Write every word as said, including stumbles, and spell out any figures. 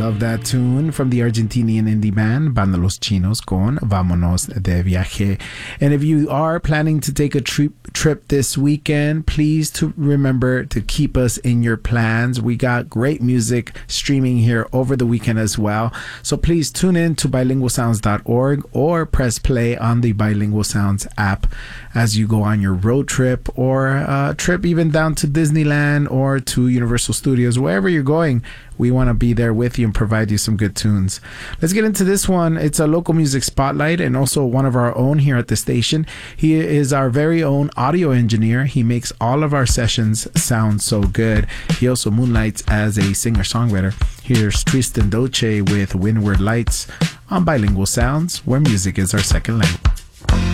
Love that tune from the Argentinian indie band Banda Los Chinos con Vámonos de Viaje. And if you are planning to take a trip trip this weekend, please to remember to keep us in your plans. We got great music streaming here over the weekend as well. So please tune in to bilingual sounds dot org or press play on the Bilingual Sounds app as you go on your road trip or a trip even down to Disneyland or to Universal Studios. Wherever you're going, we want to be there with you and provide you some good tunes. Let's get into this one. It's a local music spotlight and also one of our own here at the station. He is our very own audio engineer. He makes all of our sessions sound so good. He also moonlights as a singer-songwriter. Here's Tristan Doce with Windward Lights on Bilingual Sounds, where music is our second language.